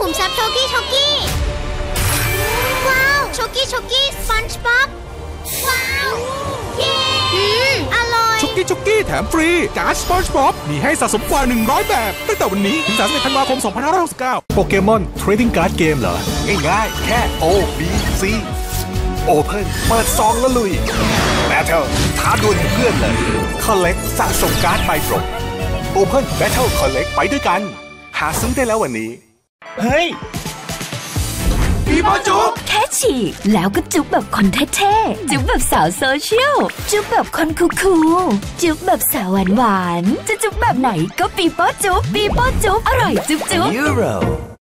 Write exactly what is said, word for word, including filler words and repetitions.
มทรัพย์โชกี้โชกี้ว้าวโชกี้โชกี้สปันจ์บ๊อบว้าวเย้อืมอร่อยช็อกกี้ช็อกกี้แถมฟรีการ์ดสปอนจ์บ๊อบมีให้สะสมกว่าหนึ่งร้อยแบบตั้งแต่วันนี้ถึงสามสิบเอ็ดธันวาคมสองพันห้าร้อยหกสิบเก้าโปเกมอนเทรดดิ้งการ์ดเกมเหรอง่ายๆแค่ O B C Open เปิดซองแล้วลุย Battle ท้าดวลกับเพื่อนเลย Collect สะสมการ์ดใบโปร Open Battle Collect ไปด้วยกันหาซื้อได้แล้ววันนี้เฮ้ยปีโป้จุ๊บแค่ฉีกแล้วก็จุ๊บแบบคนเท่ๆจุ๊บแบบสาวโซเชียลจุ๊บแบบคนคูลๆจุ๊บแบบสาวหวานๆจะจุ๊บแบบไหนก็ปีโป้จุ๊บปีโป้จุ๊บอร่อยจุ๊บจุ๊บ Euro